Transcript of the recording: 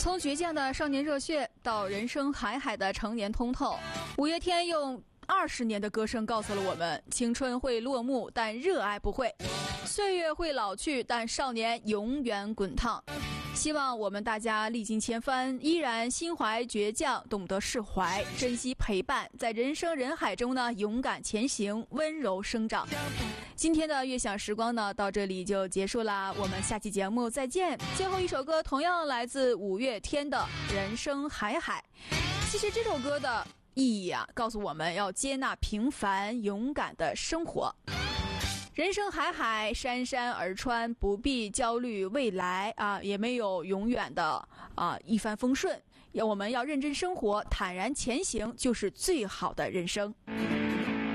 从倔强的少年热血到人生海海的成年通透，五月天用20年的歌声告诉了我们：青春会落幕，但热爱不会；岁月会老去，但少年永远滚烫。希望我们大家历经千帆，依然心怀倔强，懂得释怀，珍惜陪伴，在人生人海中呢，勇敢前行，温柔生长。今天的悦享时光呢，到这里就结束啦，我们下期节目再见。最后一首歌同样来自五月天的《人生海海》。其实这首歌的意义啊，告诉我们要接纳平凡，勇敢的生活。人生海海，山山而川，不必焦虑未来啊，也没有永远的一帆风顺。我们要认真生活，坦然前行，就是最好的人生。